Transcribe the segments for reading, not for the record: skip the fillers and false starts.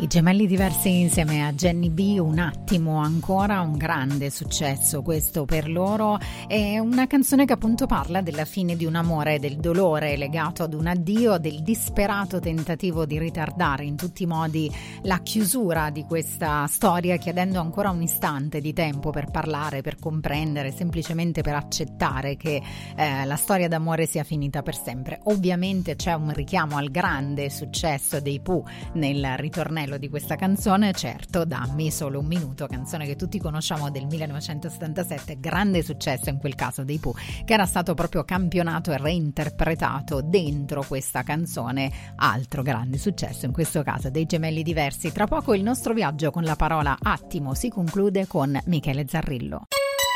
I Gemelli Diversi insieme a Jenny B, Un attimo ancora, un grande successo questo per loro. È una canzone che appunto parla della fine di un amore, del dolore legato ad un addio, del disperato tentativo di ritardare in tutti i modi la chiusura di questa storia, chiedendo ancora un istante di tempo per parlare, per comprendere, semplicemente per accettare che la storia d'amore sia finita per sempre. Ovviamente c'è un richiamo al grande successo dei Pooh nel ritornello di questa canzone, certo, Dammi solo un minuto, canzone che tutti conosciamo del 1977, grande successo in quel caso dei Pooh, che era stato proprio campionato e reinterpretato dentro questa canzone, altro grande successo in questo caso dei Gemelli Diversi. Tra poco il nostro viaggio con la parola attimo si conclude con Michele Zarrillo.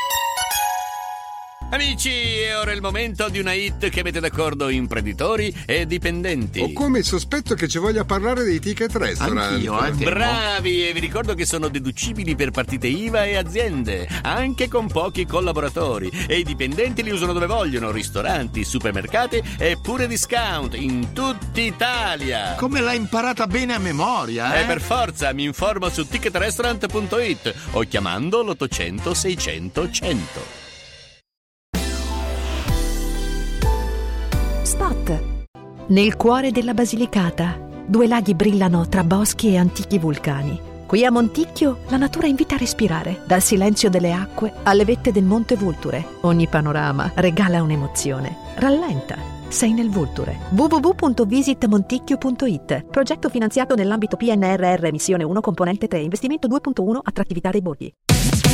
Amici, è ora il momento di una hit che mette d'accordo imprenditori e dipendenti. Ho come il sospetto che ci voglia parlare dei ticket restaurant. Anch'io. Bravi, e vi ricordo che sono deducibili per partite IVA e aziende, anche con pochi collaboratori. E i dipendenti li usano dove vogliono, ristoranti, supermercati e pure discount in tutta Italia. Come l'hai imparata bene a memoria, eh? Per forza, mi informo su ticketrestaurant.it o chiamando l'800 600 100. Spot. Nel cuore della Basilicata, due laghi brillano tra boschi e antichi vulcani. Qui a Monticchio la natura invita a respirare, dal silenzio delle acque alle vette del Monte Vulture. Ogni panorama regala un'emozione. Rallenta, sei nel Vulture. www.visitmonticchio.it. Progetto finanziato nell'ambito PNRR Missione 1 Componente 3 Investimento 2.1 Attrattività dei borghi.